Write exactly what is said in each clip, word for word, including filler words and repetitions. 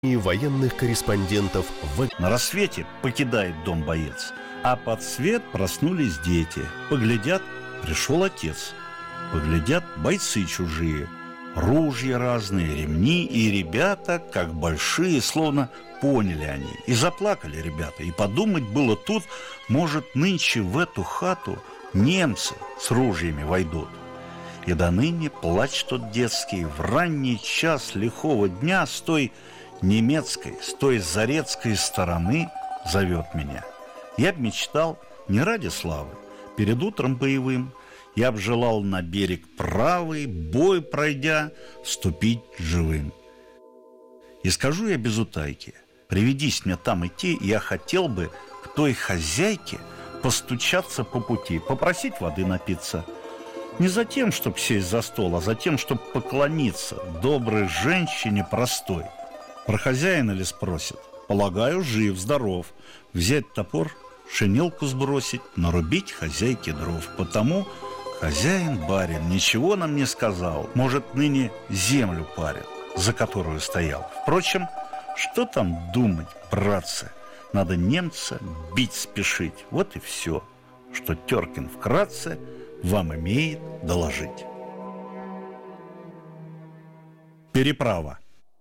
И военных корреспондентов в... На рассвете покидает дом боец, а под свет проснулись дети. Поглядят, пришел отец. Поглядят, бойцы чужие, ружья разные, ремни. И ребята, как большие, словно поняли они. И заплакали ребята. И подумать было тут, может, нынче в эту хату немцы с ружьями войдут. И до ныне плач тот детский в ранний час лихого дня с той немецкой, с той зарецкой стороны зовет меня. Я б мечтал не ради славы, перед утром боевым я б желал на берег правый, бой пройдя, ступить живым. И скажу я без утайки, приведись мне там идти, я хотел бы к той хозяйке постучаться по пути, попросить воды напиться. Не за тем, чтоб сесть за стол, а за тем, чтоб поклониться доброй женщине простой. Про хозяина ли спросит? Полагаю, жив, здоров. Взять топор, шинелку сбросить, нарубить хозяйке дров. Потому хозяин-барин ничего нам не сказал. Может, ныне землю парит, за которую стоял. Впрочем, что там думать, братцы? Надо немца бить спешить. Вот и все, что Теркин вкратце вам имеет доложить. Переправа.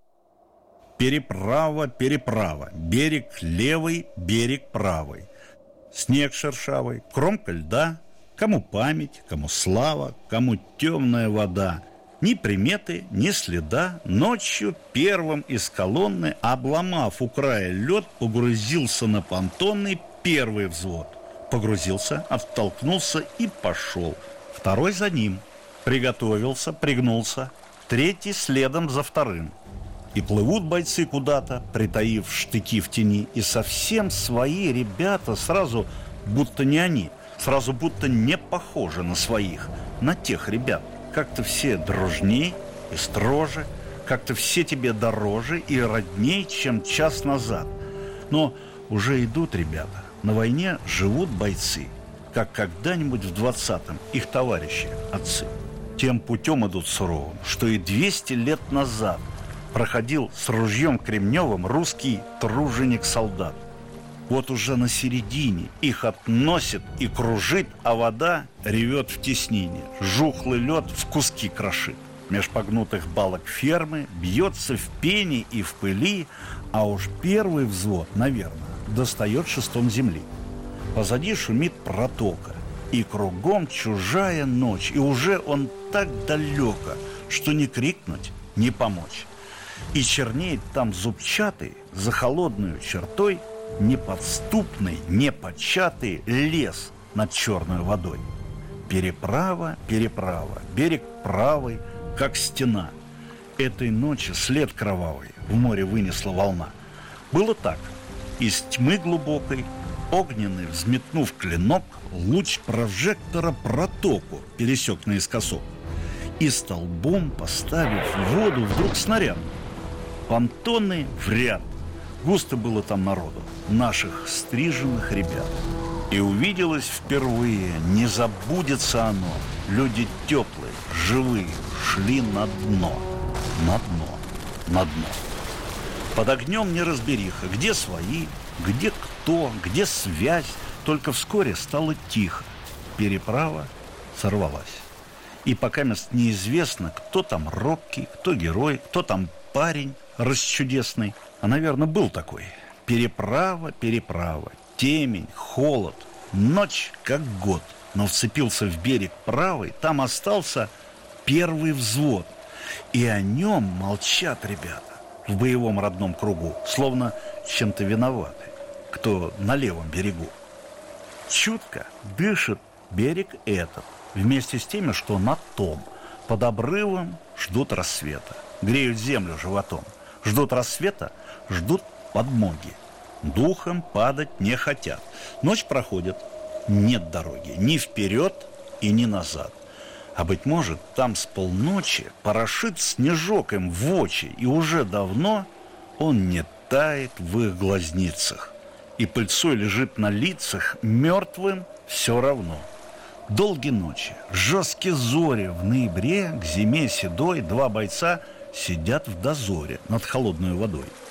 Переправа, переправа, берег левый, берег правый. Снег шершавый, кромка льда, кому память, кому слава, кому темная вода. Ни приметы, ни следа. Ночью первым из колонны, обломав у края лед, погрузился на понтонный первый взвод. Погрузился, оттолкнулся и пошел. Второй за ним. Приготовился, пригнулся. Третий следом за вторым. И плывут бойцы куда-то, притаив штыки в тени. И совсем свои ребята сразу будто не они, сразу будто не похожи на своих, на тех ребят. Как-то все дружней и строже, как-то все тебе дороже и родней, чем час назад. Но уже идут ребята, на войне живут бойцы, как когда-нибудь в двадцатом их товарищи, отцы. Тем путем идут суровым, что и двести лет назад проходил с ружьем кремневым русский труженик-солдат. Вот уже на середине их относит и кружит, а вода ревет в теснине, жухлый лед в куски крошит. Меж погнутых балок фермы бьется в пене и в пыли, а уж первый взвод, наверное, достает шестом земли. Позади шумит протока, и кругом чужая ночь, и уже он так далеко, что не крикнуть, не помочь. И чернеет там зубчатый, за холодную чертой, неподступный, непочатый лес над черной водой. Переправа, переправа, берег правый, как стена. Этой ночи след кровавый в море вынесла волна. Было так. Из тьмы глубокой, огненный, взметнув клинок, луч прожектора протоку пересек наискосок. И столбом, поставив в воду, вдруг снаряд. Понтоны в ряд. Густо было там народу, наших стриженных ребят. И увиделось впервые, не забудется оно. Люди теплые, живые, шли на дно, на дно, на дно. Под огнем неразбериха, где свои, где кто, где связь. Только вскоре стало тихо. Переправа сорвалась. И пока мест неизвестно, кто там робкий, кто герой, кто там парень расчудесный. А, наверное, был такой. Переправа, переправа, темень, холод, ночь как год. Но вцепился в берег правый, там остался первый взвод. И о нем молчат ребята в боевом родном кругу, словно чем-то виноваты, кто на левом берегу. Чутко дышит берег этот, вместе с теми, что на том. Под обрывом ждут рассвета, греют землю животом. Ждут рассвета, ждут подмоги. Духом падать не хотят. Ночь проходит, нет дороги ни вперед и ни назад. А быть может, там с полночи порошит снежок им в очи, и уже давно он не тает в их глазницах, и пыльцой лежит на лицах, мертвым все равно. Долгие ночи, жесткие зори в ноябре, к зиме седой, два бойца сидят в дозоре над холодной водой.